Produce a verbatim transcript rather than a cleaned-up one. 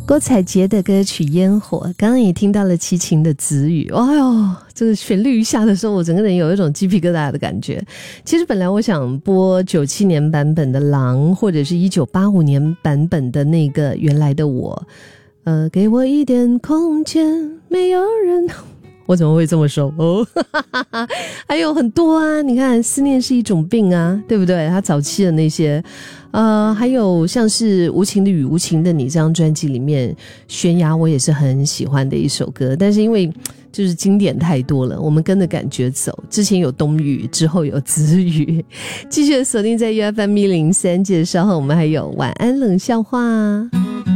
郭采洁的歌曲《烟火》，刚刚也听到了齐秦的《子语》。哎呦，这个旋律一下的时候，我整个人有一种鸡皮疙瘩的感觉。其实本来我想播九七年版本的《狼》，或者是一九八五年版本的那个《原来的我》。呃，给我一点空间，没有人。我怎么会这么说哦？还有很多啊，你看思念是一种病啊，对不对？他早期的那些呃，还有像是无情的雨无情的你这张专辑里面，悬崖我也是很喜欢的一首歌，但是因为就是经典太多了，我们跟着感觉走，之前有冬雨，之后有子雨。继续锁定在 U F M 一零三，介绍后我们还有晚安冷笑话。